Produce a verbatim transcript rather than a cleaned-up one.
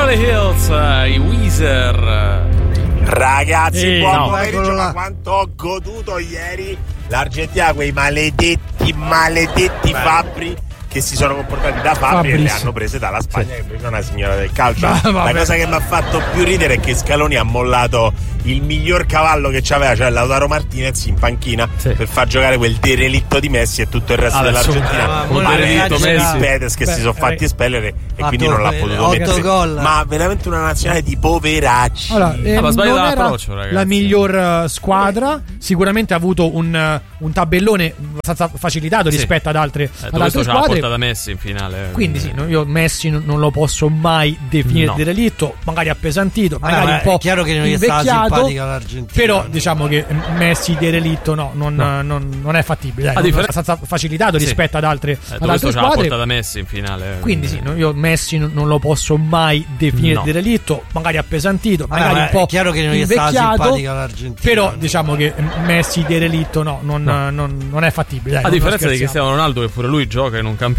Beverly Hills, i Weezer. Ragazzi, eh, buon no. pomeriggio, ma quanto ho goduto ieri l'Argentina, quei maledetti, maledetti Beh. fabbri che si sono comportati da fabbri e le hanno prese dalla Spagna, che invece è una signora del calcio. La cosa che mi ha fatto più ridere è che Scaloni ha mollato il miglior cavallo che c'aveva, cioè Lautaro Martinez, in panchina, sì, per far giocare quel derelitto di Messi, e tutto il resto ah, dell'Argentina un derelitto Messi, Pedes, che Beh, si sono fatti espellere e quindi non l'ha potuto mettere. Gol. Ma veramente una nazionale di poveracci. Allora, eh, ah, ma non era ragazzi. la miglior uh, squadra, sicuramente ha avuto un, uh, un tabellone abbastanza facilitato, sì, rispetto ad altre, eh, ad altre squadre. Da Messi in finale. Quindi sì, io Messi non lo posso mai definire no. derelitto, magari appesantito, Vabbè, magari un po' è chiaro che non gli sta simpatica l'Argentina. Però diciamo che Messi derelitto no, non, no. non, non è fattibile, dai, è differen- abbastanza facilitato, sì, rispetto ad altre, eh, ad altre squadre. Da Messi in finale. Quindi sì, io Messi non lo posso mai definire no. derelitto, magari appesantito, Vabbè, magari un po' è chiaro che non gli sta simpatica l'Argentina. Però diciamo che Messi derelitto no, non, no. non, non è fattibile, dai, a differenza di Cristiano Ronaldo, che pure lui gioca in un